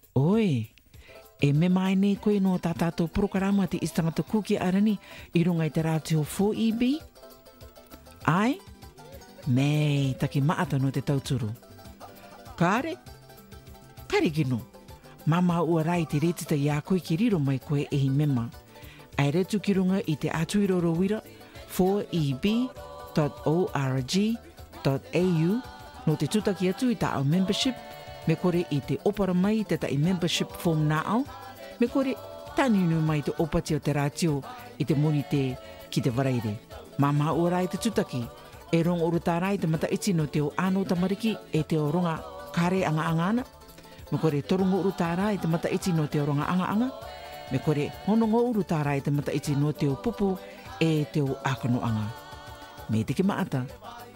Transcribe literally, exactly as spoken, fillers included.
Oi, e me mai nei koe no tā tātou prokarama te istangata kuki arani i runga i te rātio four E B? Ai? Mei, taki maata no te tauturu. Kāre? Kare kino. Mama ua rai te retita i a koe ki riro mai koe e hi mema. Ai retu ki runga i te atuiroro wira four E B dot org dot A U no te tutaki atu i ta au membership me kore i te opara mai te ta i membership form na au me kore taninu mai te opati o te rātio i te moni te ki te waraire. Mama ua rai te tutaki e rong oru tā rai te mata iti no te o ano tamariki e te o ronga kare anga anga ana. Me kore torungo uru tā rai te mata iti no te o ronga anga anga. Me kore honongo uru tā rai te mata iti no te o pupu e te o akono anga. Me te ki maata.